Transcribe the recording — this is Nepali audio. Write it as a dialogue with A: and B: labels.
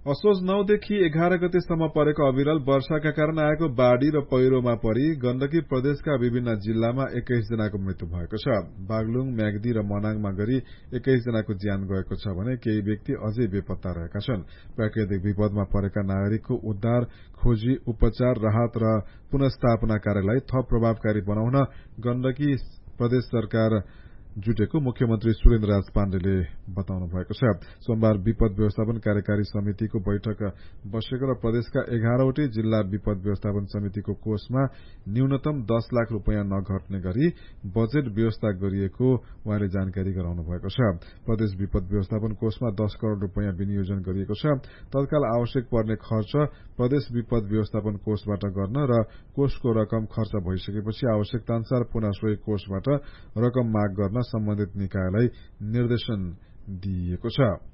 A: असोज 9 देखि 11 गतेसम्म परेको अविरल वर्षाका कारण आएको बाढ़ी र पहिरोमा परि गण्डकी प्रदेशका विभिन्न जिल्लामा 21 जनाको मृत्यु भएको छ। बागलुङ, म्याग्दी र मनाङमा गरी 21 जनाको ज्यान गएको छ भने केही व्यक्ति अझै बेपत्ता रहेका छन्। प्राकृतिक विपदमा परेका नागरिकको उद्धार, खोजी, उपचार, राहत र पुनस्थापना कार्यलाई थप प्रभावकारी बनाउन गण्डकी प्रदेश सरकार जुटेको मुख्यमन्त्री सुरेन्द्र राज पाण्डेले बताउनु भएको छ। सोमबार विपद व्यवस्थापन कार्यकारी समितिको बैठक बसेको र प्रदेशका 11वटै जिल्ला विपद व्यवस्थापन समितिको कोषमा न्यूनतम 10 लाख रूपियाँ नघट्ने गरी बजेट व्यवस्था गरिएको उहाँले जानकारी गराउनु भएको छ। प्रदेश विपद व्यवस्थापन कोषमा 10 करोड़ रूपियाँ विनियोजन गरिएको छ। तत्काल आवश्यक पर्ने खर्च प्रदेश विपद व्यवस्थापन कोषबाट गर्न र कोषको रकम खर्च भइसकेपछि आवश्यकताअनुसार पुनः सोही कोषबाट रकम माग गर्न सम्बन्धित निकायलाई निर्देशन दिइएको छ।